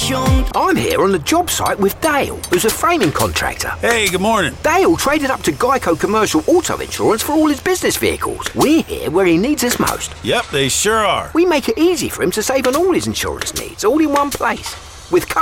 I'm here on the job site with Dale, who's a framing contractor. Hey, good morning. Dale traded up to Geico Commercial Auto Insurance for all his business vehicles. We're here where he needs us most. Yep, they sure are. We make it easy for him to save on all his insurance needs, all in one place. With